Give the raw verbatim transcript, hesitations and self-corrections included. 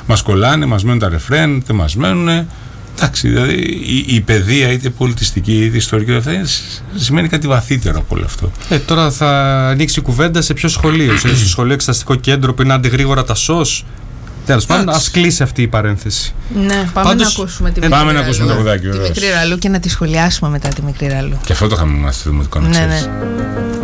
Μας κολλάνε, μας μένουν τα ρεφρέν, δεν μας μένουν. Εντάξει, δηλαδή η, η παιδεία, είτε πολιτιστική είτε ιστορική, αυτά σημαίνει κάτι βαθύτερο από όλο αυτό. Ε, τώρα θα ανοίξει η κουβέντα σε ποιο σχολείο. Σε σχολείο εξεταστικό κέντρο που είναι αντιγρήγορα τα ΣΟΣ. Τέλος πάντων, ας κλείσει αυτή η παρένθεση. Ναι, πάμε Πάντως, να ακούσουμε τη Πάμε να ακούσουμε το τραγουδάκι. Τη Μικρή Ραλού και να τη σχολιάσουμε μετά τη Μικρή Ραλού. Και αυτό το είχαμε μάθει στο δημοτικό, να ξέρεις. Ναι, ναι.